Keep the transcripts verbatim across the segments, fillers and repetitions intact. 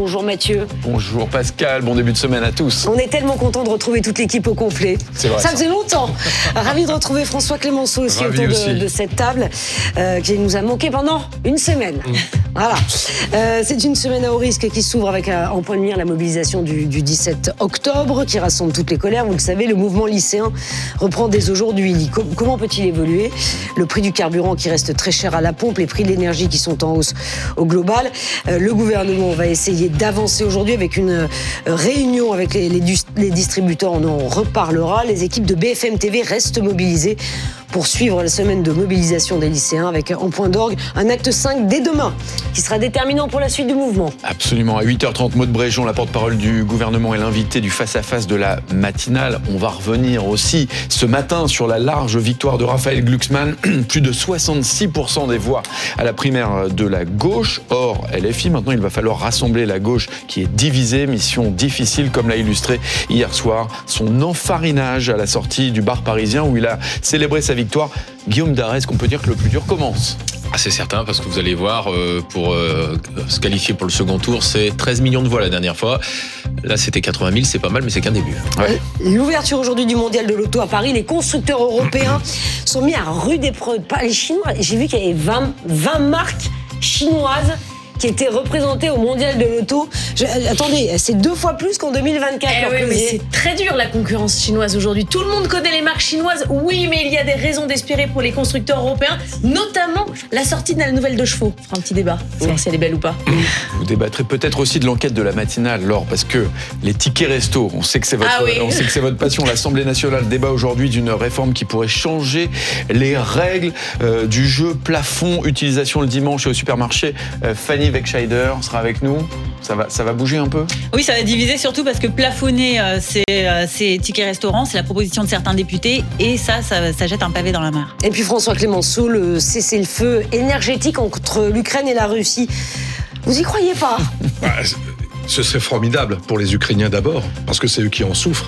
bonjour Mathieu. Bonjour Pascal, bon début de semaine à tous. On est tellement content de retrouver toute l'équipe au complet. C'est vrai. Ça faisait longtemps. Ravi de retrouver François Clémenceau aussi Ravi autour aussi. De, de cette table euh, qui nous a manqué pendant une semaine. Mmh. Voilà. Euh, c'est une semaine à haut risque qui s'ouvre avec euh, en point de mire la mobilisation du, du dix-sept octobre qui rassemble toutes les colères. Vous le savez, le mouvement lycéen reprend dès aujourd'hui. Com- comment peut-il évoluer ? Le prix du carburant qui reste très cher à la pompe, les prix de l'énergie qui sont en hausse au global. Euh, le gouvernement va essayer d'avancer aujourd'hui avec une euh, réunion avec les, les, les distributeurs. On en reparlera. Les équipes de B F M T V restent mobilisées pour suivre la semaine de mobilisation des lycéens avec en point d'orgue un acte cinq dès demain qui sera déterminant pour la suite du mouvement. Absolument. À huit heures trente, Maud Bréjon, la porte-parole du gouvernement, est l'invité du face-à-face de la matinale. On va revenir aussi ce matin sur la large victoire de Raphaël Glucksmann. Plus de soixante-six pour cent des voix à la primaire de la gauche. Or, L F I, maintenant, il va falloir rassembler la gauche qui est divisée. Mission difficile, comme l'a illustré hier soir son enfarinage à la sortie du bar parisien où il a célébré sa victoire. Guillaume Darès, qu'on peut dire que le plus dur commence. Ah, c'est certain, parce que vous allez voir, euh, pour euh, se qualifier pour le second tour, c'est treize millions de voix la dernière fois. Là, c'était quatre-vingt mille, c'est pas mal, mais c'est qu'un début. Ouais. L'ouverture aujourd'hui du mondial de l'auto à Paris, les constructeurs européens sont mis à rude épreuve. Pas les Chinois. J'ai vu qu'il y avait vingt, vingt marques chinoises qui étaient représentées au mondial de l'auto. Je, attendez, c'est deux fois plus qu'en deux mille vingt-quatre. Eh oui, mais c'est très dur la concurrence chinoise aujourd'hui. Tout le monde connaît les marques chinoises, oui, mais il y a des raisons d'espérer pour les constructeurs européens, notamment la sortie de la nouvelle de chevaux. On fera un petit débat, savoir si elle est belle ou pas. Vous débattrez peut-être aussi de l'enquête de la matinale, Laure, parce que les tickets resto, on sait que c'est votre, Ah oui. on sait que c'est votre passion. L'Assemblée nationale débat aujourd'hui d'une réforme qui pourrait changer les règles euh, du jeu plafond, utilisation le dimanche et au supermarché. Euh, Fanny Weckscheider sera avec nous. Ça va, ça va bouger un peu ? Oui, ça va diviser surtout parce que plafonner euh, ces, euh, ces tickets restaurants, c'est la proposition de certains députés et ça, ça, ça jette un pavé dans la mare. Et puis François Clémenceau, le cessez-le-feu énergétique entre l'Ukraine et la Russie. Vous y croyez pas ? Bah, ce serait formidable pour les Ukrainiens d'abord, parce que c'est eux qui en souffrent.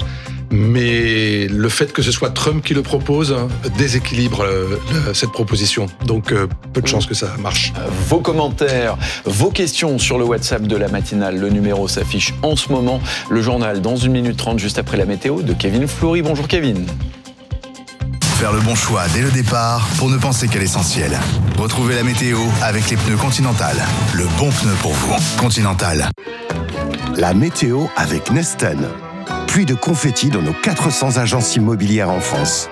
Mais le fait que ce soit Trump qui le propose hein, déséquilibre euh, le, cette proposition. Donc euh, peu de chances que ça marche. Vos commentaires, vos questions sur le WhatsApp de la matinale. Le numéro s'affiche en ce moment. Le journal dans une minute trente, juste après la météo, de Kevin Fleury. Bonjour Kevin. Faire le bon choix dès le départ pour ne penser qu'à l'essentiel. Retrouvez la météo avec les pneus Continental. Le bon pneu pour vous. Continental. La météo avec Nesten. Pluie de confettis dans nos quatre cents agences immobilières en France.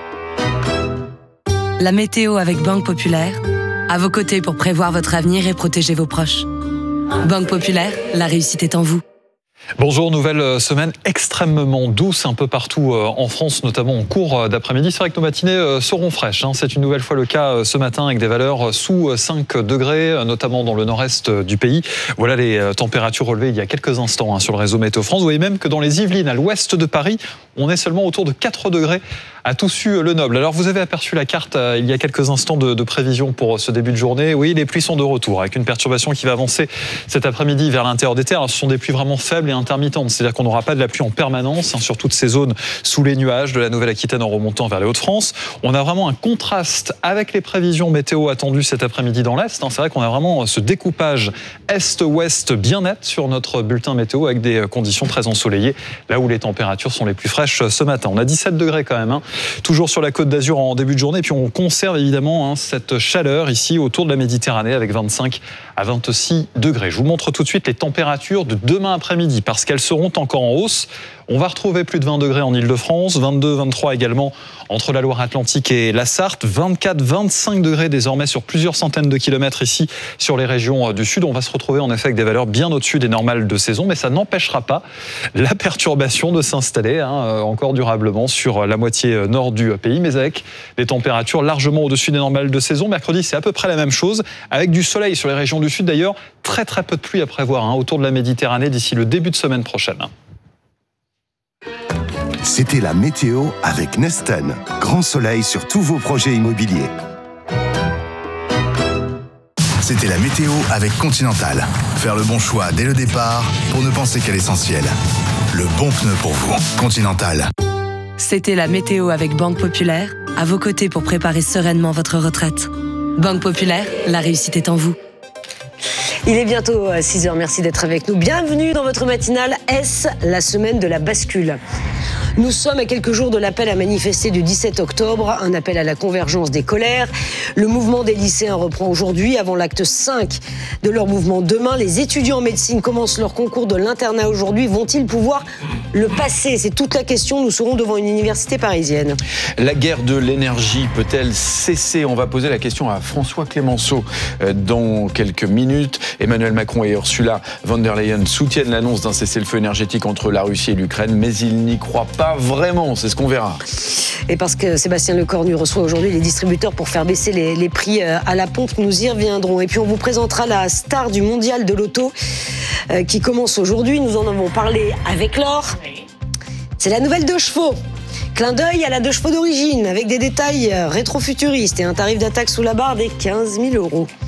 La météo avec Banque Populaire, à vos côtés pour prévoir votre avenir et protéger vos proches. Banque Populaire, la réussite est en vous. Bonjour, nouvelle semaine extrêmement douce un peu partout en France, notamment en cours d'après-midi. C'est vrai que nos matinées seront fraîches. C'est une nouvelle fois le cas ce matin avec des valeurs sous cinq degrés, notamment dans le nord-est du pays. Voilà les températures relevées il y a quelques instants sur le réseau Météo France. Vous voyez même que dans les Yvelines, à l'ouest de Paris, on est seulement autour de quatre degrés à Toussus-le-Noble. Alors vous avez aperçu la carte il y a quelques instants de, de prévision pour ce début de journée. Oui, les pluies sont de retour avec une perturbation qui va avancer cet après-midi vers l'intérieur des terres. Alors, ce sont des pluies vraiment faibles et intermittentes, c'est-à-dire qu'on n'aura pas de la pluie en permanence hein, sur toutes ces zones sous les nuages de la Nouvelle-Aquitaine en remontant vers les Hauts-de-France. On a vraiment un contraste avec les prévisions météo attendues cet après-midi dans l'Est. C'est vrai qu'on a vraiment ce découpage Est-Ouest bien net sur notre bulletin météo avec des conditions très ensoleillées, là où les températures sont les plus fraîches ce matin. On a dix-sept degrés quand même, hein, toujours sur la Côte d'Azur en début de journée, et puis on conserve évidemment hein, cette chaleur ici autour de la Méditerranée avec vingt-cinq à vingt-six degrés. Je vous montre tout de suite les températures de demain après-midi parce qu'elles seront encore en hausse. On va retrouver plus de vingt degrés en Ile-de-France, vingt-deux, vingt-trois également entre la Loire-Atlantique et la Sarthe, vingt-quatre, vingt-cinq degrés désormais sur plusieurs centaines de kilomètres ici sur les régions du sud. On va se retrouver en effet avec des valeurs bien au-dessus des normales de saison, mais ça n'empêchera pas la perturbation de s'installer hein, encore durablement sur la moitié nord du pays, mais avec des températures largement au-dessus des normales de saison. Mercredi, c'est à peu près la même chose, avec du soleil sur les régions du sud d'ailleurs, très très peu de pluie à prévoir hein, autour de la Méditerranée d'ici le début de semaine prochaine. C'était la météo avec Nesten. Grand soleil sur tous vos projets immobiliers. C'était la météo avec Continental. Faire le bon choix dès le départ pour ne penser qu'à l'essentiel. Le bon pneu pour vous. Continental. C'était la météo avec Banque Populaire, à vos côtés pour préparer sereinement votre retraite. Banque Populaire, la réussite est en vous. Il est bientôt six heures, merci d'être avec nous. Bienvenue dans votre matinale. Est-ce la semaine de la bascule ? Nous sommes à quelques jours de l'appel à manifester du dix-sept octobre, un appel à la convergence des colères. Le mouvement des lycéens reprend aujourd'hui, avant l'acte cinq de leur mouvement demain. Les étudiants en médecine commencent leur concours de l'internat aujourd'hui. Vont-ils pouvoir le passer ? C'est toute la question. Nous serons devant une université parisienne. La guerre de l'énergie peut-elle cesser ? On va poser la question à François Clémenceau dans quelques minutes. Emmanuel Macron et Ursula von der Leyen soutiennent l'annonce d'un cessez-le-feu énergétique entre la Russie et l'Ukraine, mais ils n'y croient pas vraiment, c'est ce qu'on verra. Et parce que Sébastien Lecornu reçoit aujourd'hui les distributeurs pour faire baisser les, les prix à la pompe, nous y reviendrons. Et puis on vous présentera la star du mondial de l'auto euh, qui commence aujourd'hui. Nous en avons parlé avec Laure. C'est la nouvelle deux chevaux. Clin d'œil à la deux chevaux d'origine, avec des détails rétro-futuristes et un tarif d'attaque sous la barre des quinze mille euros.